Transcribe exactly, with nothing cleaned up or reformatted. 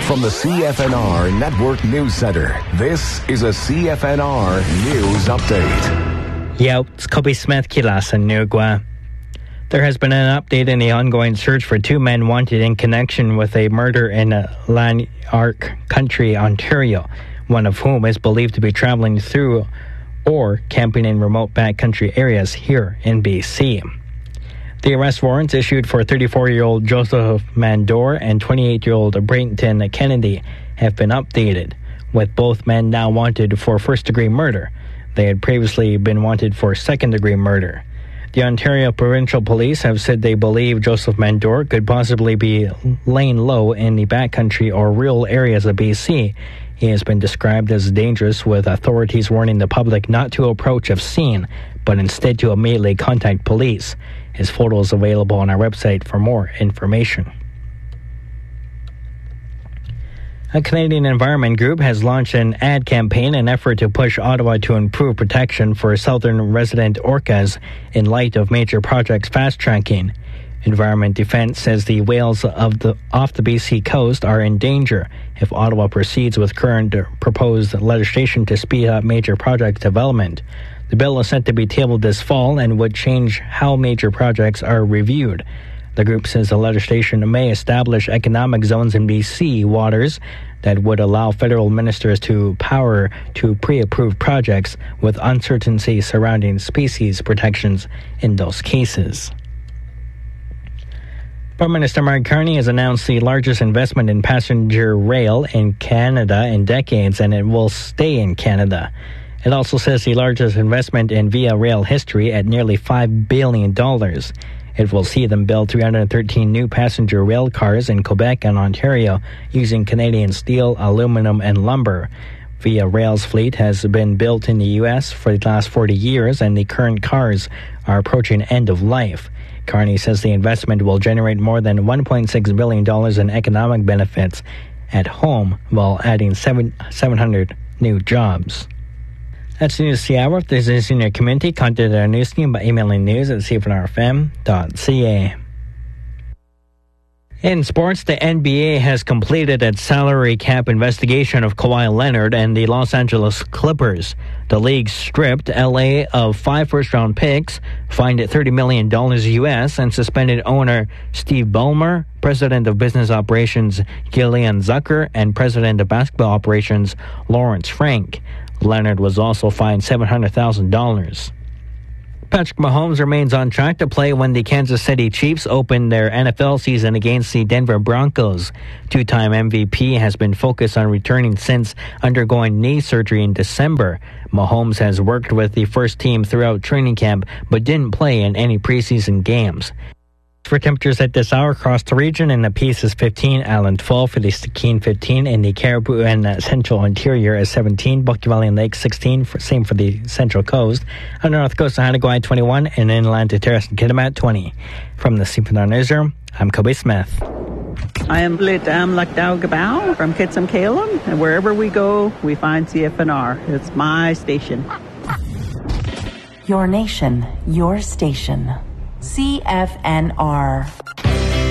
From the C F N R Network News Center, this is a C F N R News Update. Yeah, it's Kobe Smith kila sa Nugwa. There has been an update in the ongoing search for two men wanted in connection with a murder in Lanark Country, Ontario, one of whom is believed to be traveling through or camping in remote backcountry areas here in B C. The arrest warrants issued for thirty-four-year-old Joseph Mandor and twenty-eight-year-old Brayton Kennedy have been updated, with both men now wanted for first-degree murder. They had previously been wanted for second-degree murder. The Ontario Provincial Police have said they believe Joseph Mandor could possibly be laying low in the backcountry or rural areas of B C. He has been described as dangerous, with authorities warning the public not to approach if seen, but instead to immediately contact police. His photo is available on our website for more information. A Canadian Environment Group has launched an ad campaign in an effort to push Ottawa to improve protection for southern resident orcas in light of major projects fast-tracking. Environment Defence says the whales of the, off the B C coast are in danger if Ottawa proceeds with current proposed legislation to speed up major project development. The bill is set to be tabled this fall and would change how major projects are reviewed. The group says the legislation may establish economic zones in B C waters that would allow federal ministers to power to pre-approve projects with uncertainty surrounding species protections in those cases. Prime Minister Mark Carney has announced the largest investment in passenger rail in Canada in decades, and it will stay in Canada. It also says the largest investment in Via Rail history at nearly five billion dollars. It will see them build three hundred thirteen new passenger rail cars in Quebec and Ontario using Canadian steel, aluminum, and lumber. Via Rail's fleet has been built in the U S for the last forty years, and the current cars are approaching end of life. Carney says the investment will generate more than one point six billion dollars in economic benefits at home while adding seven hundred new jobs. That's the news of the hour. If there's news in your community, contact our news team by emailing news at c f n r f m dot c a. In sports, the N B A has completed its salary cap investigation of Kawhi Leonard and the Los Angeles Clippers. The league stripped L A of five first-round picks, fined it thirty million dollars U S, and suspended owner Steve Ballmer, president of business operations Gillian Zucker, and president of basketball operations Lawrence Frank. Leonard was also fined seven hundred thousand dollars. Patrick Mahomes remains on track to play when the Kansas City Chiefs open their N F L season against the Denver Broncos. Two-time M V P has been focused on returning since undergoing knee surgery in December. Mahomes has worked with the first team throughout training camp but didn't play in any preseason games. For temperatures at this hour across the region, in the Peace is fifteen, Island twelve, for the Stikine fifteen, in the Caribou and uh, Central Interior is seventeen, Bucky Valley and Lake sixteen, for, same for the Central Coast. On the North Coast of Hanaguai twenty-one, and inland to Terrace and Kitimat twenty. From the C F N R Newsroom, I'm Kobe Smith. I am Blitam Lakdao Gabao from Kitsum Kalem, and wherever we go, we find C F N R. It's my station. Your nation, your station. C F N R.